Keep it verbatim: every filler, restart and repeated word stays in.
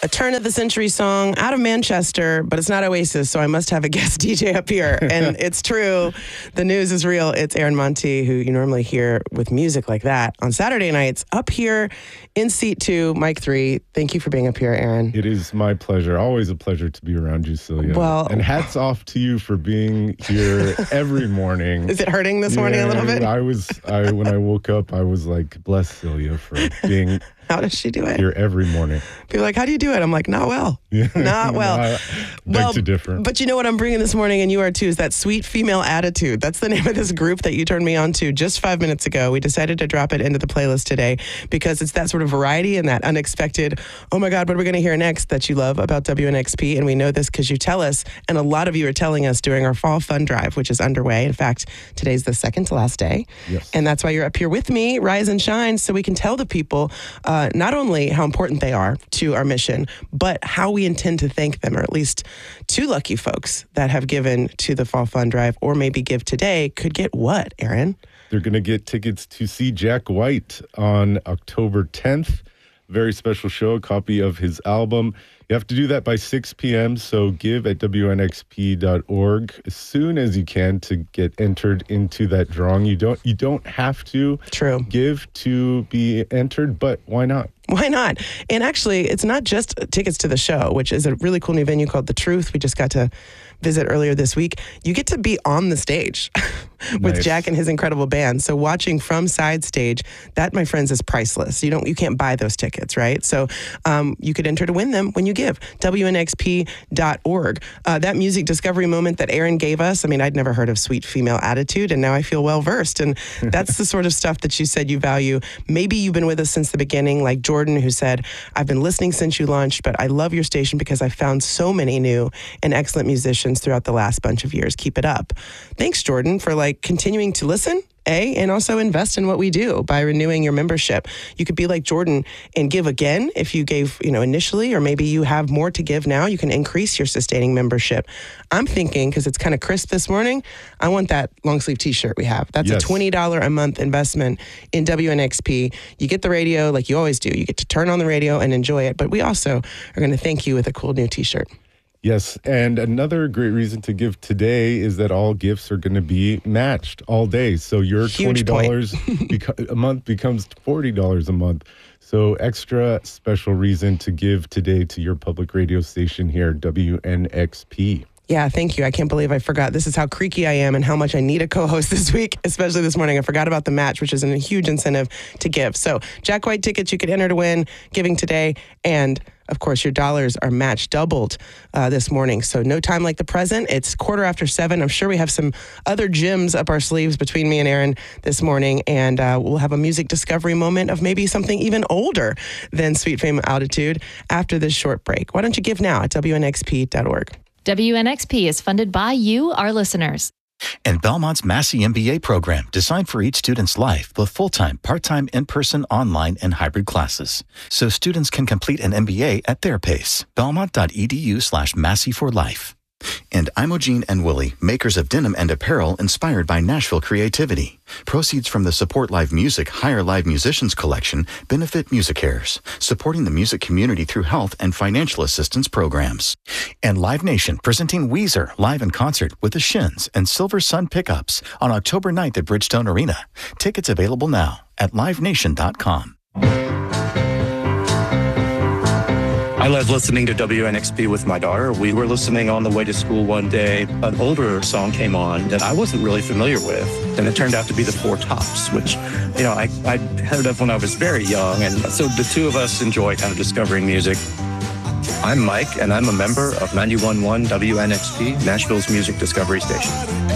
a turn of the century song out of Manchester, but it's not Oasis, so I must have a guest D J up here. And it's true. The news is real. It's Aaron Monti, who you normally hear with music like that on Saturday nights, up here in seat two, mic three. Thank you for being up here, Aaron. It is my pleasure. Always a pleasure to be around you, Celia. Well, and hats off to you for being here every morning. Is it hurting this yeah, morning a little bit? I was, I when I woke up, I was like, bless Celia for being How does she do it? here every morning. People are like, how do you do it? I'm like, not well. Yeah. Not well. I beg well, to differ. But you know what I'm bringing this morning, and you are too, is that sweet female attitude. That's the name of this group that you turned me on to just five minutes ago. We decided to drop it into the playlist today because it's that sort of variety and that unexpected, oh my God, what are we going to hear next that you love about W N X P? And we know this because you tell us, and a lot of you are telling us during our fall fun drive, which is underway. In fact, today's the second to last day. Yes. And that's why you're up here with me, Rise and Shine, so we can tell the people uh, not only how important they are to our mission, but how we intend to thank them, or at least two lucky folks that have given to the Fall Fund Drive or maybe give today could get what, Aaron? They're going to get tickets to see Jack White on October tenth. Very special show, a copy of his album. You have to do that by six p.m., so give at W N X P dot org as soon as you can to get entered into that drawing. You don't you don't have to True. give to be entered, but why not? Why not? And actually, it's not just tickets to the show, which is a really cool new venue called The Truth. We just got to visit earlier this week. You get to be on the stage with Nice. Jack and his incredible band. So watching from side stage, that, my friends, is priceless. You don't, you can't buy those tickets, right? So um, you could enter to win them when you give. W N X P dot org. Uh, that music discovery moment that Aaron gave us, I mean, I'd never heard of sweet female attitude, and now I feel well versed. And that's the sort of stuff that you said you value. Maybe you've been with us since the beginning, like Jordan, who said, I've been listening since you launched, but I love your station because I found so many new and excellent musicians throughout the last bunch of years. Keep it up. Thanks, Jordan, for like continuing to listen, A, and also invest in what we do by renewing your membership. You could be like Jordan and give again if you gave, you know, initially, or maybe you have more to give now. You can increase your sustaining membership. I'm thinking, because it's kind of crisp this morning, I want that long sleeve t-shirt we have. That's Yes. a twenty dollars a month investment in W N X P. You get the radio like you always do. You get to turn on the radio and enjoy it. But we also are going to thank you with a cool new t-shirt. Yes, and another great reason to give today is that all gifts are going to be matched all day. So your Huge twenty dollars beco- a month becomes forty dollars a month. So extra special reason to give today to your public radio station here, W N X P. Yeah, thank you. I can't believe I forgot. This is how creaky I am and how much I need a co-host this week, especially this morning. I forgot about the match, which is a huge incentive to give. So Jack White tickets you could enter to win, giving today. And, of course, your dollars are match doubled uh, this morning. So no time like the present. It's quarter after seven. I'm sure we have some other gems up our sleeves between me and Aaron this morning. And uh, we'll have a music discovery moment of maybe something even older than Sweet Fame Altitude after this short break. Why don't you give now at W N X P dot org. W N X P is funded by you, our listeners. And Belmont's Massey M B A program, designed for each student's life with full-time, part-time, in-person, online, and hybrid classes. So students can complete an M B A at their pace. Belmont.edu slash Massey for life. And Imogene and Willie, makers of denim and apparel inspired by Nashville creativity. Proceeds from the Support Live Music Hire Live Musicians collection benefit MusiCares, supporting the music community through health and financial assistance programs. And Live Nation, presenting Weezer live in concert with the Shins and Silver Sun Pickups on October ninth at Bridgestone Arena. Tickets available now at live nation dot com. I love listening to W N X P with my daughter. We were listening on the way to school one day. An older song came on that I wasn't really familiar with, and it turned out to be the Four Tops, which, you know, I, I heard of when I was very young. And so the two of us enjoy kind of discovering music. I'm Mike, and I'm a member of ninety-one point one W N X P, Nashville's music discovery station.